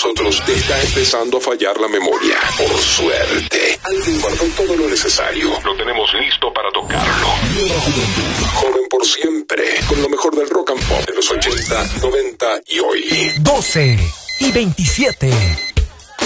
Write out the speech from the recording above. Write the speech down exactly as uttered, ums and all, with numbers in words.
nosotros te está empezando a fallar la memoria. Por suerte, alguien guardó todo lo necesario. Lo tenemos listo para tocarlo. Joven por siempre, con lo mejor del rock and pop de los ochenta, noventa y hoy. doce y veintisiete.